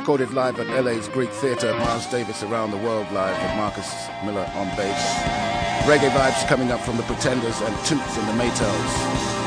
recorded live at LA's Greek Theatre. Miles Davis Around the World live with Marcus Miller on bass. Reggae vibes coming up from the Pretenders and Toots and the Maytals.